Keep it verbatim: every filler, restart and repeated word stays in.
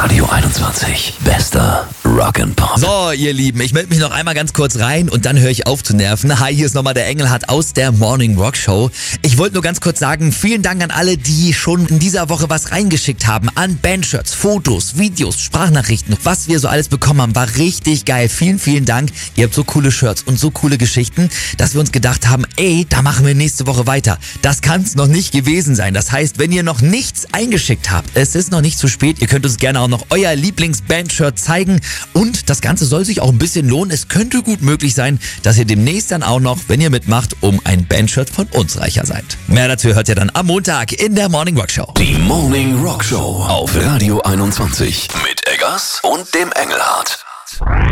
Radio einundzwanzig. Bester Rock'n'Pop. So, ihr Lieben, ich melde mich noch einmal ganz kurz rein und dann höre ich auf zu nerven. Hi, hier ist nochmal der Engelhardt aus der Morning Rock Show. Ich wollte nur ganz kurz sagen, vielen Dank an alle, die schon in dieser Woche was reingeschickt haben. An Bandshirts, Fotos, Videos, Sprachnachrichten. Was wir so alles bekommen haben, war richtig geil. Vielen, vielen Dank. Ihr habt so coole Shirts und so coole Geschichten, dass wir uns gedacht haben, ey, da machen wir nächste Woche weiter. Das kann es noch nicht gewesen sein. Das heißt, wenn ihr noch nichts eingeschickt habt, es ist noch nicht zu spät. Ihr könnt uns gerne auch noch euer Lieblings-Band-Shirt zeigen. Und das Ganze soll sich auch ein bisschen lohnen. Es könnte gut möglich sein, dass ihr demnächst dann auch noch, wenn ihr mitmacht, um ein Bandshirt von uns reicher seid. Mehr dazu hört ihr dann am Montag in der Morning Rock Show. Die Morning Rock Show auf Radio einundzwanzig mit Eggers und dem Engelhardt.